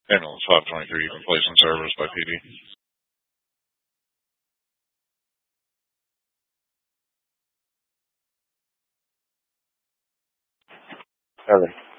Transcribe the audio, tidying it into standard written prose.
Ambulance 523, you can place in service by PD. Okay.